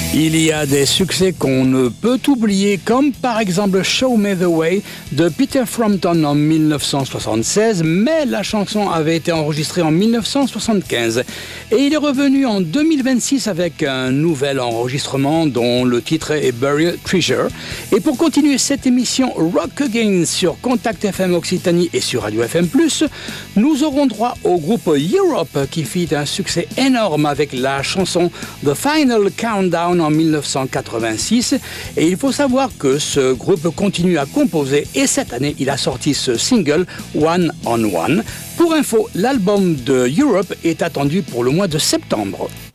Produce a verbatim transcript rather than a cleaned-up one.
Il y a des succès qu'on ne peut oublier, comme par exemple Show Me the Way de Peter Frampton en dix-neuf cent soixante-seize, mais la chanson avait été enregistrée en dix-neuf cent soixante-quinze. Et il est revenu en deux mille vingt-six avec un nouvel enregistrement dont le titre est Buried Treasure. Et pour continuer cette émission Rock Again sur Contact F M Occitanie et sur Radio F M plus, nous aurons droit au groupe Europe qui fit un succès énorme avec la chanson The Final Countdown en dix-neuf cent quatre-vingt-six. Et il faut savoir que ce groupe continue à composer et cette année il a sorti ce single One on One. Pour info, l'album de Europe est attendu pour le mois de septembre.